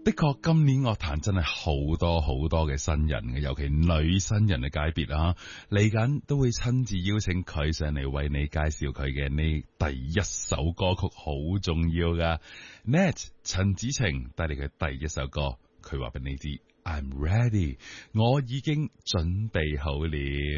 的確，今年樂壇真係好多好多嘅新人嘅，尤其女新人嘅界別啊，嚟緊都會親自邀請佢上嚟為你介紹佢嘅呢第一首歌曲，好重要噶。Net 陳子晴帶嚟嘅第一首歌，佢話俾你知 I'm ready， 我已經準備好了。